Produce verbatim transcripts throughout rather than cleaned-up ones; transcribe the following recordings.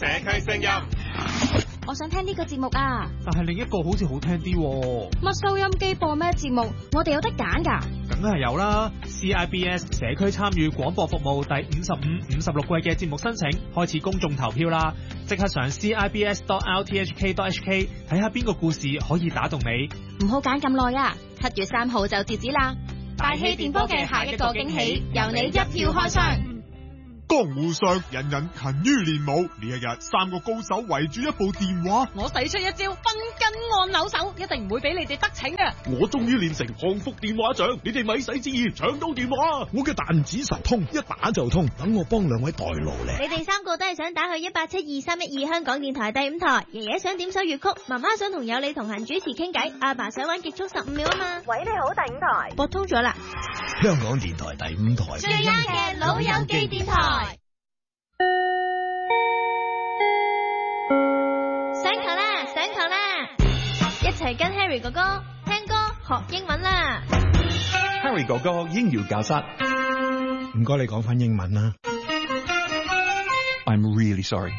社區聲音。 我想聽呢個節目啊， 但係另一個好似好聽啲喎。 乜收音機播咩節目？我哋有得揀㗎。 梗係有啦 ！C I B S 社區參與廣播服務第五十五、五十六季嘅節目申請開始公眾投票啦！即刻上 C I B S dot R T H K dot H K 睇下邊個故事可以打動你。 唔好揀咁耐啊！七月三號就截止啦。大氣電波嘅下一個驚喜，由你一票開箱。 江湖上人人勤於練武，呢一日三個高手圍住一部電話， 我使出一招分筋按鈕手，一定唔會俾你哋得逞嘅。 我終於練成幸福電話掌，你哋咪使旨意搶到電話。 我嘅彈指神通，一打就通，等我幫兩位代勞咧。 你哋三個都係想打去一八七二三一二香港電台第五台，爺爺想點首粵曲，媽媽想同有你同行主持傾偈，阿爸想玩極速十五秒啊嘛。 喂，你好，第五台撥通咗啦。 香港電台第五台最啱嘅老友記電台。上堂啦，上堂啦，一齊跟 Harry 哥哥聽歌學英文啦。 Harry 哥哥英語教室， 唔該你講翻英文啦。 I'm really sorry.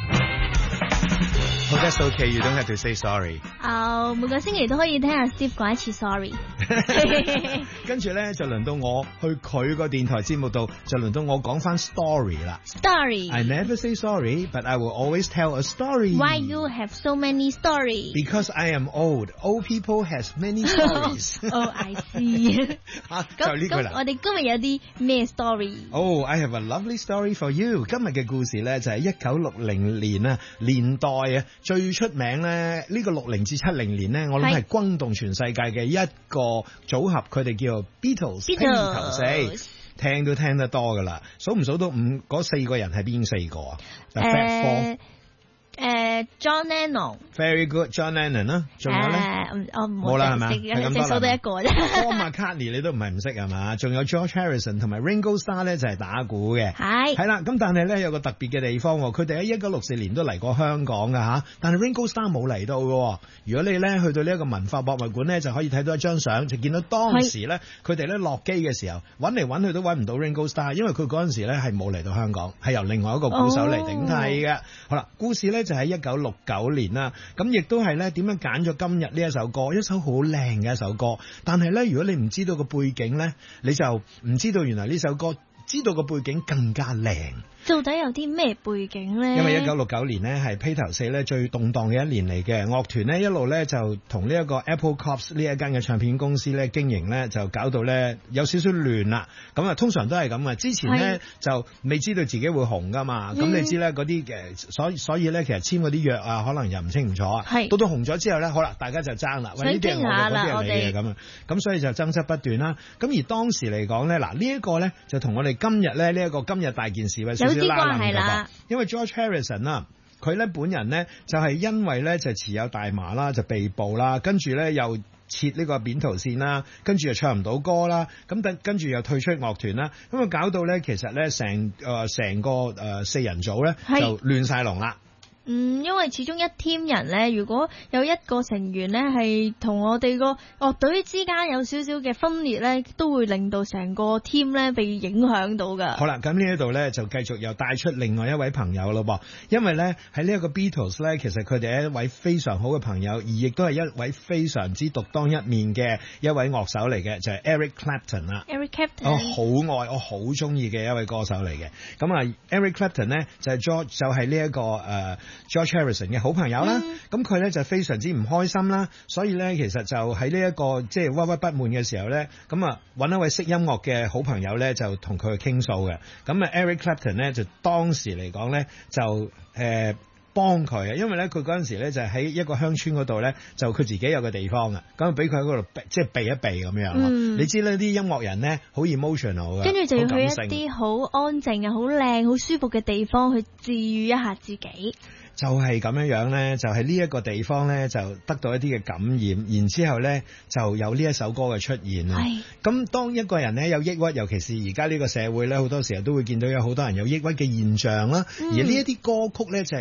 Oh, that's okay. You don't have to say sorry. 哦、uh, 每個星期都可以聽下 Steve 講一次 sorry。 跟住咧就輪到我去佢個電台節目度，就輪到我講翻 story 啦。 Story. I never say sorry, but I will always tell a story. Why you have so many stories? Because I am old. Old people has many stories. Oh, I see. 啊，就呢句啦。 我哋今日有啲咩 story？ Oh, I have a lovely story for you. 今日嘅故事咧就係一九六零年啊年代啊。最出名咧，呢個六零至七零年咧，我諗係轟動全世界嘅一個組合，佢哋叫做 Beatles， 披頭四，聽都聽得多噶啦。數唔數到五嗰四個人係邊四個啊？誒誒 John Lennon。Very good，John Lennon 啦，仲有咧？ 我冇啦係嘛？係咁多啦。 數到一個啫。 Paul McCartney 你都唔係唔識係嘛？仲有 George Harrison 同埋 Ringo Starr 咧就係打鼓嘅。 係。係啦，咁但係咧有個特別嘅地方，佢哋喺一九六四年都嚟過香港㗎吓，但係 Ringo Starr 冇嚟到㗎。如果你咧去到呢一個文化博物館咧，就可以睇到一張相，就見到當時咧佢哋咧落機嘅時候揾嚟揾去都揾唔到 Ringo Starr，因為佢嗰陣時咧係冇嚟到香港，係由另外一個鼓手嚟頂替嘅。好啦，故事咧就喺一九六九年啦，咁亦都係咧點樣揀咗今日呢一首歌，一首好靚嘅一首歌，但係咧如果你唔知道個背景咧，你就唔知道原來呢首歌，知道個背景更加靚。 到底有啲咩背景咧？ 因為一九六九年咧係披頭四咧最動盪嘅一年嚟嘅，樂團咧一路咧就同呢一個 Apple Corps 呢一間嘅唱片公司咧經營咧就搞到咧有少少亂啦。咁啊通常都係咁啊，之前咧就未知道自己會紅噶嘛，咁、嗯、你知咧嗰啲嘅所以所以咧其實簽嗰啲約啊可能又唔清唔楚啊。到到紅咗之後咧，好啦，大家就爭啦，喂呢啲係我嘅，嗰啲係你嘅咁啊，咁所以就爭執不斷啦。咁而當時嚟講咧，嗱呢一個咧就同我哋今日咧呢一個今日大件事有少少拉楞嘅，因為 George Harrison 啊，佢咧本人咧就係因為咧就持有大麻啦，就被捕啦，跟住咧又切呢個扁桃腺啦，跟住又唱唔到歌啦，咁跟跟住又退出樂團啦，咁啊搞到咧其實咧成誒成個誒、呃、四人組咧就亂晒龍啦。 嗯，因為始終一 team 人咧，如果有一個成員咧係同我哋個樂隊之間有少少嘅分裂咧，都會令到成個 team 咧被影響到噶。 好啦，咁呢一度咧就繼續又帶出另外一位朋友咯噃，因為咧喺呢一個 Beatles 咧，其實佢哋係一位非常好嘅朋友，而亦都係一位非常之獨當一面嘅一位樂手嚟嘅，就係、是、Eric Clapton 啦。 Eric Clapton， 我好愛，我好中意嘅一位歌手嚟嘅。咁啊 ，Eric Clapton 咧就係 George，就係呢一個誒。呃George Harrison 嘅好朋友啦，咁佢咧就非常之唔開心啦，所以咧其實就喺呢一個即係鬱鬱不滿嘅時候咧，咁啊揾一位識音樂嘅好朋友咧就同佢去傾訴嘅，咁啊 Eric Clapton 咧就當時嚟講咧就誒。呃幫佢啊，因為咧佢嗰陣時咧就喺一個鄉村嗰度咧，就佢自己有個地方啊，咁啊俾佢喺嗰度即係避一避咁樣。嗯、你知呢啲音樂人咧好 emotional 嘅， 跟住就要去一啲好安靜啊、好靚、好舒服嘅地方去治癒一下自己。 就係咁樣樣咧，就係呢一個地方咧，就得到一啲嘅感染，然之後咧就有呢一首歌嘅出現啦。咁當一個人咧有抑鬱，尤其是而家呢個社會咧，好多時候都會見到有好多人有抑鬱嘅現象啦。嗯、而呢一啲歌曲咧就係由一個抑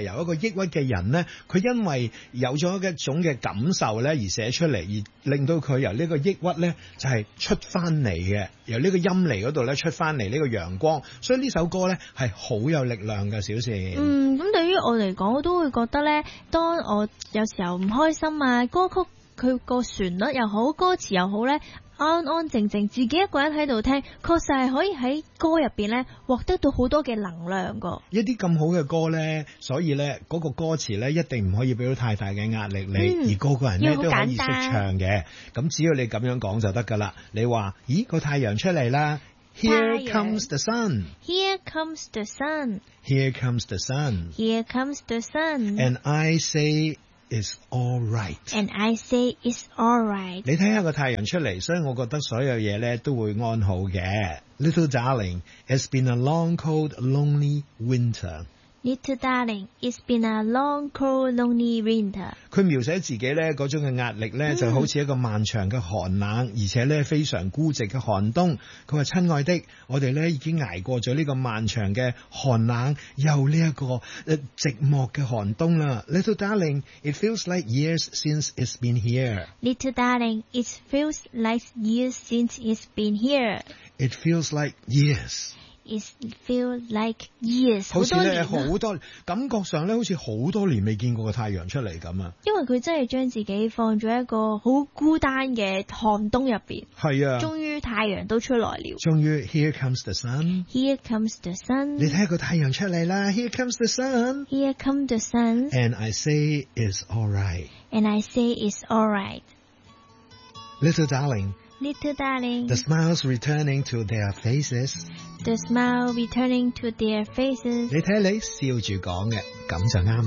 抑鬱嘅人咧，佢因為有咗一種嘅感受咧而寫出嚟，而令到佢由呢個抑鬱咧就係出翻嚟嘅，由呢個陰霾嗰度咧出翻嚟呢個陽光，所以呢首歌咧係好有力量嘅。小倩， 嗯，咁對於我嚟講，我都會覺得咧，當我有時候唔開心啊，歌曲佢個旋律又好，歌詞又好咧，安安靜靜自己一個人喺度聽，確實係可以喺歌入邊咧獲得到好多嘅能量噶。 一啲咁好嘅歌咧，所以咧嗰個歌詞咧一定唔可以俾到太大嘅壓力你，嗯、而個個人咧都可以識唱嘅。咁只要你咁樣講就得噶啦。你話，咦，個太陽出嚟啦！ Here comes the sun. Here comes the sun. Here comes the sun. Here comes the sun. And I say it's all right. And I say it's all right. 你睇下個太陽出嚟，所以我覺得所有嘢咧都會安好嘅。Little darling, it's been a long, cold, lonely winter. Little darling, it's been a long, cold, lonely winter. 佢描寫自己咧嗰種嘅壓力咧，就好似一個漫長嘅寒冷，而且咧非常孤寂嘅寒冬。佢話：親愛的，我哋咧已經捱過咗呢個漫長嘅寒冷，又呢一個誒寂寞嘅寒冬啦。Little darling, it feels like years since it's been here. Little darling, it feels like years since it's been here. It feels like years. It feels like years. 好似咧好多感覺上咧，好似好多年未見過個太陽出嚟咁啊！ 因為佢真係將自己放咗一個好孤單嘅寒冬入邊。 係啊！ 終於太陽都出來了。 終於 Here comes the sun. Here comes the sun. 你睇下個太陽出嚟啦 ！Here comes the sun. Here comes the sun. And I say it's all right. And I say it's all right. Little darling. Little darling. The smiles returning to their faces. The smile returning to their faces. 你睇你笑住講嘅，咁就啱。